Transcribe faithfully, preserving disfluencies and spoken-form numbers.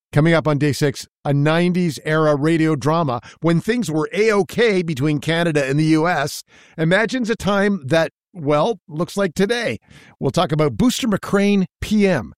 Coming up on day six, a nineties era radio drama when things were A-OK between Canada and the U S imagines a time that, well, looks like today. We'll talk about Booster McCrane P M